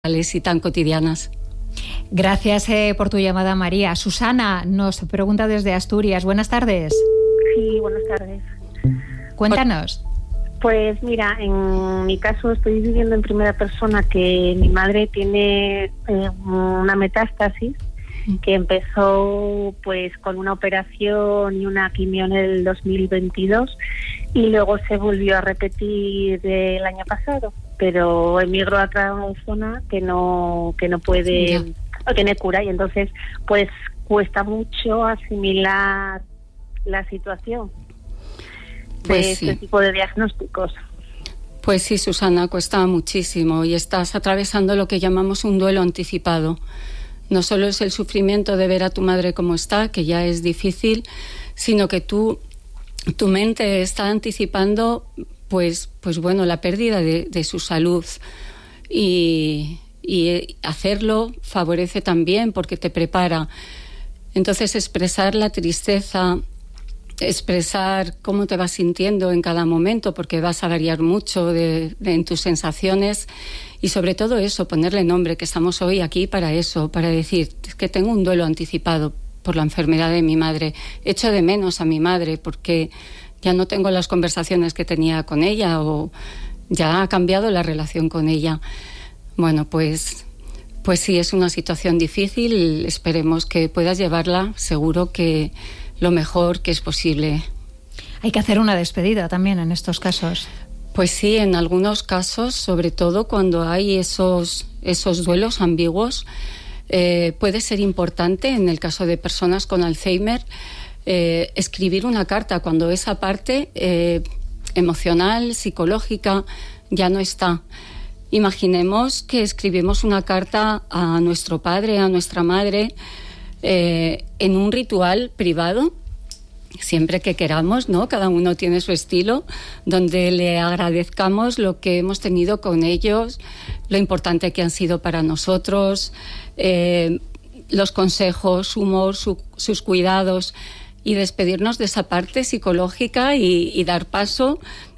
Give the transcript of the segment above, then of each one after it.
y tan cotidianas. Gracias por tu llamada, María. Susana nos pregunta desde Asturias. Buenas tardes. Sí, buenas tardes. Cuéntanos. Pues mira, en mi caso estoy viviendo en primera persona que mi madre tiene una metástasis que empezó pues con una operación y una quimio en el 2022 y luego se volvió a repetir el año pasado, pero emigró a otra zona que no puede, no tiene cura, y entonces pues cuesta mucho asimilar la situación de este tipo de diagnósticos. Pues sí, Susana, cuesta muchísimo y estás atravesando lo que llamamos un duelo anticipado. No solo es el sufrimiento de ver a tu madre como está, que ya es difícil, sino que tu mente está anticipando pues bueno, la pérdida de su salud, y hacerlo favorece también porque te prepara. Entonces, expresar la tristeza, expresar cómo te vas sintiendo en cada momento, porque vas a variar mucho en tus sensaciones, y sobre todo eso, ponerle nombre, que estamos hoy aquí para eso, para decir que tengo un duelo anticipado por la enfermedad de mi madre. Echo de menos a mi madre porque ya no tengo las conversaciones que tenía con ella, o ya ha cambiado la relación con ella. Bueno, pues sí, es una situación difícil. Esperemos que puedas llevarla, seguro que lo mejor que es posible. Hay que hacer una despedida también en estos casos. Pues sí, en algunos casos, sobre todo cuando hay esos duelos ambiguos, puede ser importante, en el caso de personas con Alzheimer, escribir una carta cuando esa parte emocional, psicológica, ya no está. Imaginemos que escribimos una carta a nuestro padre, a nuestra madre, en un ritual privado, siempre que queramos, ¿no? Cada uno tiene su estilo, donde le agradezcamos lo que hemos tenido con ellos, lo importante que han sido para nosotros, los consejos, su humor, sus cuidados, y despedirnos de esa parte psicológica y dar paso,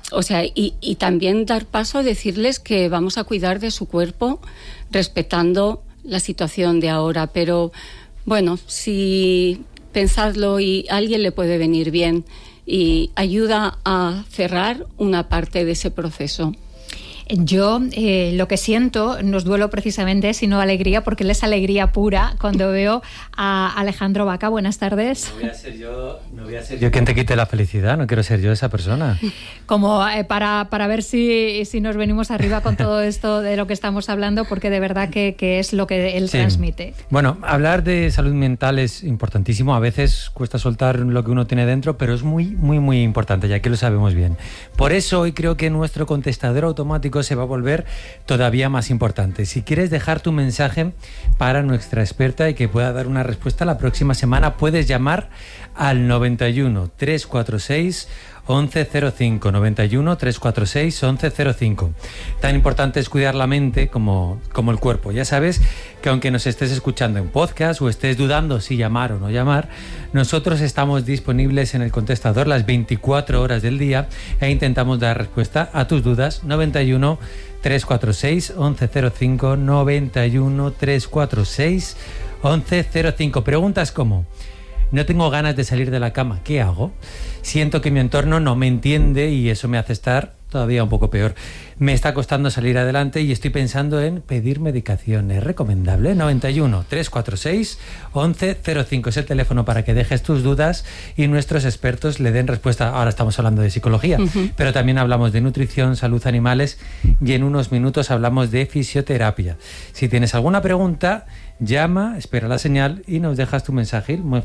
y también dar paso a decirles que vamos a cuidar de su cuerpo, respetando la situación de ahora. Pero bueno, si pensadlo, y a alguien le puede venir bien y ayuda a cerrar una parte de ese proceso. Yo lo que siento no es duelo precisamente, sino alegría, porque él es alegría pura cuando veo a Alejandro Vaca. Buenas tardes. No voy a ser yo quien te quite la felicidad, no quiero ser yo esa persona. Como para ver si nos venimos arriba con todo esto de lo que estamos hablando, porque de verdad que es lo que él transmite. Bueno, hablar de salud mental es importantísimo. A veces cuesta soltar lo que uno tiene dentro, pero es muy, muy, muy importante, ya que lo sabemos bien. Por eso hoy creo que nuestro contestador automático se va a volver todavía más importante. Si quieres dejar tu mensaje para nuestra experta y que pueda dar una respuesta la próxima semana, puedes llamar al 91 346 1105, 91 346 1105. Tan importante es cuidar la mente como el cuerpo. Ya sabes que aunque nos estés escuchando en podcast o estés dudando si llamar o no llamar, nosotros estamos disponibles en el contestador las 24 horas del día e intentamos dar respuesta a tus dudas. 91 346 1105, 91 346 1105. Preguntas como: no tengo ganas de salir de la cama, ¿qué hago? Siento que mi entorno no me entiende y eso me hace estar todavía un poco peor. Me está costando salir adelante y estoy pensando en pedir medicación. ¿Es recomendable? 91 346 1105 es el teléfono para que dejes tus dudas y nuestros expertos le den respuesta. Ahora estamos hablando de psicología, pero también hablamos de nutrición, salud, animales, y en unos minutos hablamos de fisioterapia. Si tienes alguna pregunta, llama, espera la señal y nos dejas tu mensaje muy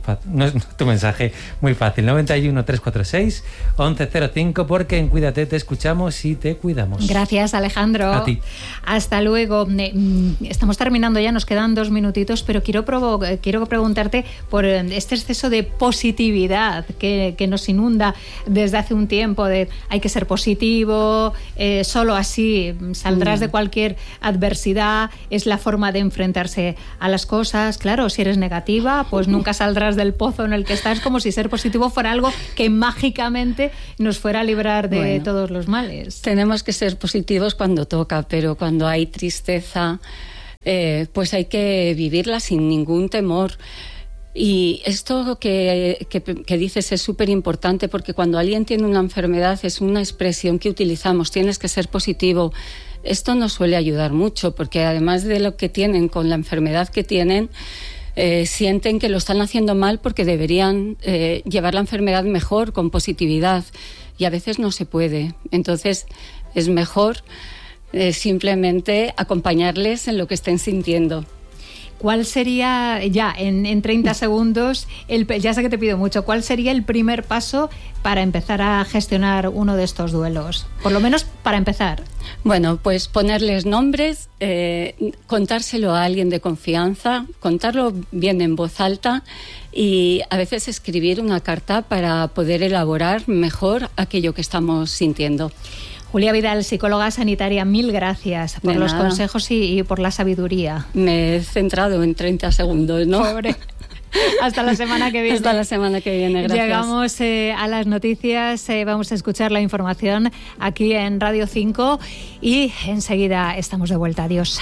fácil, 91 346 1105, porque en Cuídate te escuchamos y te cuidamos. Gracias, Alejandro. A ti. Hasta luego. Estamos terminando ya, nos quedan 2 minutitos, pero quiero preguntarte por este exceso de positividad que nos inunda desde hace un tiempo, de hay que ser positivo, solo así saldrás de cualquier adversidad, es la forma de enfrentarse a las cosas. Claro, si eres negativa, pues nunca saldrás del pozo en el que estás, como si ser positivo fuera algo que mágicamente nos fuera a librar de todos los males. Tenemos que ser positivos cuando toca, pero cuando hay tristeza, pues hay que vivirla sin ningún temor. Y esto que dices es súper importante, porque cuando alguien tiene una enfermedad es una expresión que utilizamos, tienes que ser positivo. Esto nos suele ayudar mucho, porque además de lo que tienen con la enfermedad que tienen, sienten que lo están haciendo mal porque deberían llevar la enfermedad mejor, con positividad, y a veces no se puede. Entonces es mejor simplemente acompañarles en lo que estén sintiendo. ¿Cuál sería, ya en 30 segundos, ya sé que te pido mucho, cuál sería el primer paso para empezar a gestionar uno de estos duelos? Por lo menos para empezar. Bueno, pues ponerles nombres, contárselo a alguien de confianza, contarlo bien en voz alta y a veces escribir una carta para poder elaborar mejor aquello que estamos sintiendo. Julia Vidal, psicóloga sanitaria, mil gracias por los consejos y por la sabiduría. Me he centrado en 30 segundos, ¿no? Pobre. Hasta la semana que viene. Hasta la semana que viene, gracias. Llegamos a las noticias, vamos a escuchar la información aquí en Radio 5 y enseguida estamos de vuelta. Adiós.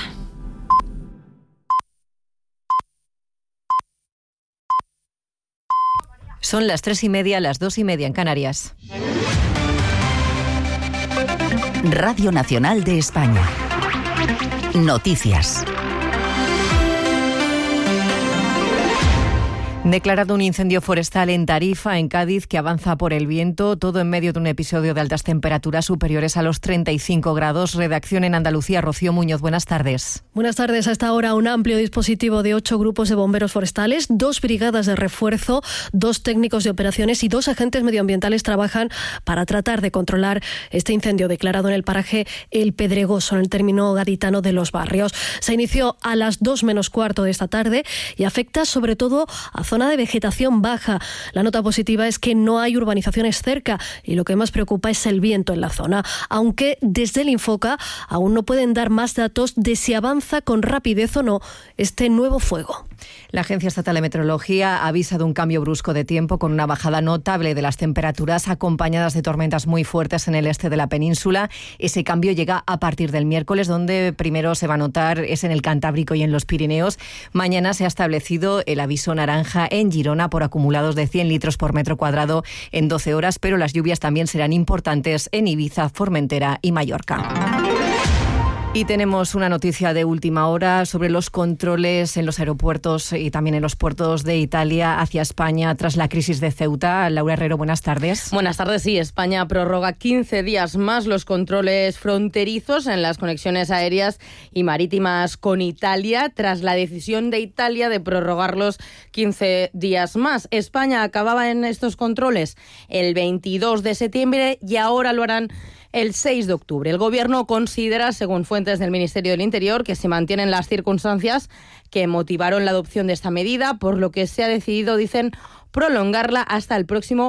Son las 3:30, las 2:30 en Canarias. Radio Nacional de España. Noticias. Declarado un incendio forestal en Tarifa, en Cádiz, que avanza por el viento, todo en medio de un episodio de altas temperaturas superiores a los 35 grados. Redacción en Andalucía, Rocío Muñoz, buenas tardes. Buenas tardes. A esta hora un amplio dispositivo de 8 grupos de bomberos forestales, 2 brigadas de refuerzo, 2 técnicos de operaciones y 2 agentes medioambientales trabajan para tratar de controlar este incendio declarado en el paraje El Pedregoso, en el término gaditano de Los Barrios. Se inició a las 2 menos cuarto de esta tarde y afecta sobre todo a zona de vegetación baja. La nota positiva es que no hay urbanizaciones cerca y lo que más preocupa es el viento en la zona, aunque desde el Infoca aún no pueden dar más datos de si avanza con rapidez o no este nuevo fuego. La Agencia Estatal de Meteorología avisa de un cambio brusco de tiempo con una bajada notable de las temperaturas acompañadas de tormentas muy fuertes en el este de la península. Ese cambio llega a partir del miércoles, donde primero se va a notar es en el Cantábrico y en los Pirineos. Mañana se ha establecido el aviso naranja en Girona por acumulados de 100 litros por metro cuadrado en 12 horas, pero las lluvias también serán importantes en Ibiza, Formentera y Mallorca. Y tenemos una noticia de última hora sobre los controles en los aeropuertos y también en los puertos de Italia hacia España tras la crisis de Ceuta. Laura Herrero, buenas tardes. Buenas tardes, sí. España prorroga 15 días más los controles fronterizos en las conexiones aéreas y marítimas con Italia tras la decisión de Italia de prorrogarlos 15 días más. España acababa en estos controles el 22 de septiembre y ahora lo harán el 6 de octubre. El Gobierno considera, según fuentes del Ministerio del Interior, que se mantienen las circunstancias que motivaron la adopción de esta medida, por lo que se ha decidido, dicen, prolongarla hasta el próximo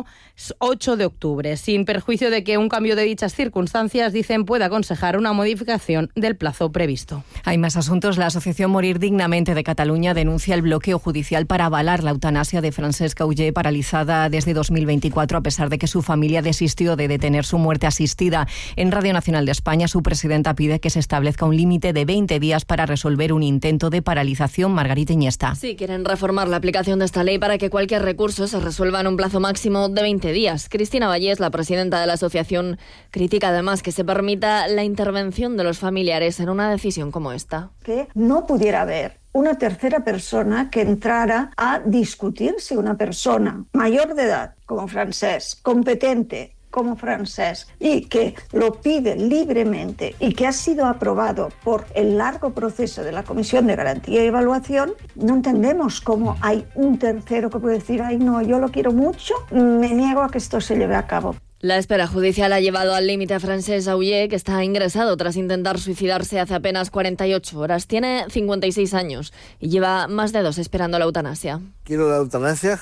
8 de octubre, sin perjuicio de que un cambio de dichas circunstancias, dicen, puede aconsejar una modificación del plazo previsto. Hay más asuntos. La Asociación Morir Dignamente de Cataluña denuncia el bloqueo judicial para avalar la eutanasia de Francesc Auger, paralizada desde 2024, a pesar de que su familia desistió de detener su muerte asistida. En Radio Nacional de España, su presidenta pide que se establezca un límite de 20 días para resolver un intento de paralización. Margarita Iniesta. Sí, quieren reformar la aplicación de esta ley para que cualquier recurso se resuelva en un plazo máximo de 20 días. Cristina Vallés, la presidenta de la asociación, critica además que se permita la intervención de los familiares en una decisión como esta. Que no pudiera haber una tercera persona que entrara a discutir si una persona mayor de edad, como Francesc, competente como Francesc, y que lo pide libremente y que ha sido aprobado por el largo proceso de la Comisión de Garantía y Evaluación, no entendemos cómo hay un tercero que puede decir, ay no, yo lo quiero mucho, me niego a que esto se lleve a cabo. La espera judicial ha llevado al límite a Francesc Auger, que está ingresado tras intentar suicidarse hace apenas 48 horas. Tiene 56 años y lleva más de 2 esperando la eutanasia. Quiero la eutanasia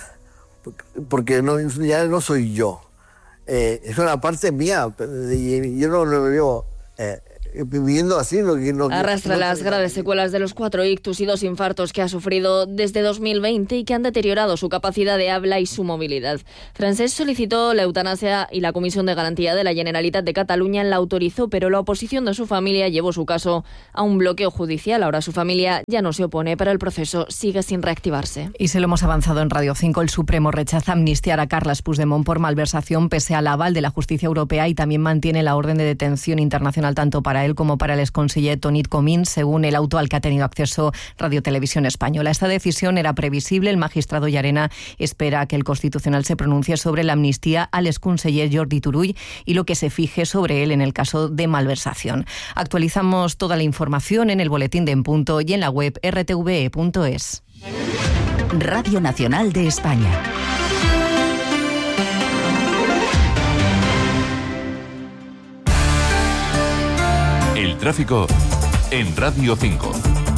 porque ya no soy yo. Es una parte mía y yo no lo veo viviendo así. Arrastra las graves secuelas de los 4 ictus y 2 infartos que ha sufrido desde 2020 y que han deteriorado su capacidad de habla y su movilidad. Francesc solicitó la eutanasia y la Comisión de Garantía de la Generalitat de Cataluña la autorizó, pero la oposición de su familia llevó su caso a un bloqueo judicial. Ahora su familia ya no se opone, pero el proceso sigue sin reactivarse. Y se lo hemos avanzado en Radio 5. El Supremo rechaza amnistiar a Carles Puigdemont por malversación pese al aval de la justicia europea y también mantiene la orden de detención internacional tanto para él como para el exconseller Tonit Comín, según el auto al que ha tenido acceso Radio Televisión Española. Esta decisión era previsible. El magistrado Llarena espera que el Constitucional se pronuncie sobre la amnistía al exconseller Jordi Turull y lo que se fije sobre él en el caso de malversación. Actualizamos toda la información en el boletín de En Punto y en la web rtve.es. Radio Nacional de España. El tráfico en Radio 5.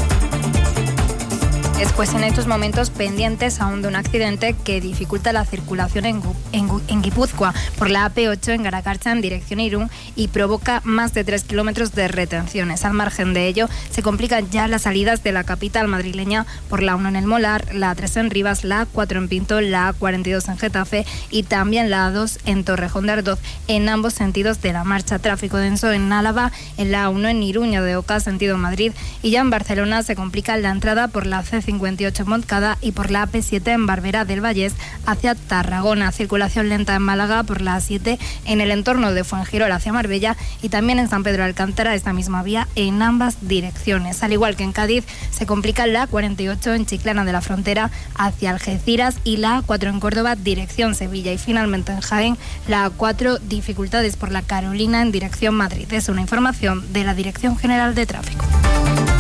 Pues en estos momentos pendientes aún de un accidente que dificulta la circulación en Guipúzcoa por la AP8 en Garakarcha en dirección Irún y provoca más de 3 kilómetros de retenciones. Al margen de ello, se complican ya las salidas de la capital madrileña por la 1 en El Molar, la A3 en Rivas, la A4 en Pinto, la A42 en Getafe y también la A2 en Torrejón de Ardoz en ambos sentidos de la marcha. Tráfico denso en Álava, en la A1 en Iruña de Oca, sentido Madrid, y ya en Barcelona se complica la entrada por la C58 en Montcada y por la AP7 en Barberá del Vallès hacia Tarragona. Circulación lenta en Málaga por la A7 en el entorno de Fuengirola hacia Marbella y también en San Pedro de Alcántara esta misma vía en ambas direcciones. Al igual que en Cádiz se complica la A48 en Chiclana de la Frontera hacia Algeciras y la A4 en Córdoba dirección Sevilla y finalmente en Jaén la A4 dificultades por la Carolina en dirección Madrid. Es una información de la Dirección General de Tráfico.